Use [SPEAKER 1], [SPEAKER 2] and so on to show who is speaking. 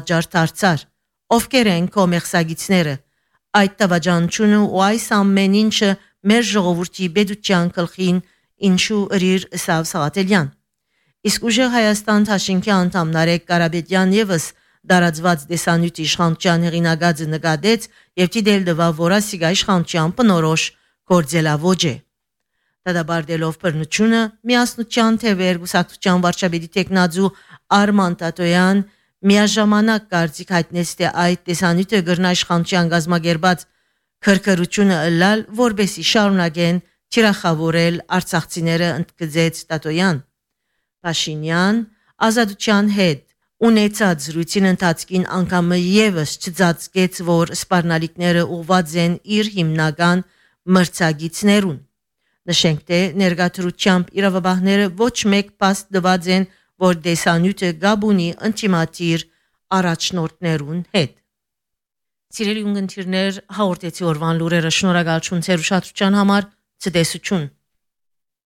[SPEAKER 1] պատճառ դարձար։ Ովքեր են քո մեղսագիցները։ Այդ տավաճանությունը ու այս ամեն ինչը մեր ժողովրդի բեդության գլխին ինչու ըրիր Սավ Սաղաթելյան։ Իսկ ուժեղ Հայաստան Թաշինքի անդամ Նարեկ Կարապետյան եւս դարածված դեսանյութ իշխանության հեղինակածը նկատեց եւ դիտել դվա որասիգա իշխանության բնորոշ գործելավոճ է։ Դադաբարդելով բռնությունը միասնության թևեր գուսակցության վարչապետի տեխնազու Արման Տատոյան միաժամանակ կարծիք հայտնեց, թե այդ դեսանյութը գրնա իշխանության գազագերբած քրքրությունը ըլլալ, որբեսի շարունակեն թիրախավորել արցախցիները ընդգծեց Տատոյան։ Փաշինյան ազատության հետ ունեցած զրույցին ընթացքին անգամ եւս չծածկեց, որ սպառնալիքները ուղված են իր հիմնական մրցակիցներուն։ Նշենք, թե ներգաղթությամբ իրավաբանները ոչ մեկ փաստ տված են, որ դեսանյութը գաբունի ինտիմատիր առաջնորդներուն հետ։ Սիրելի ունգընտիրներ, հաղորդեցի օրվան լուրերը, շնորհակալություն ձեր ուշադրության համար, ցտեսություն։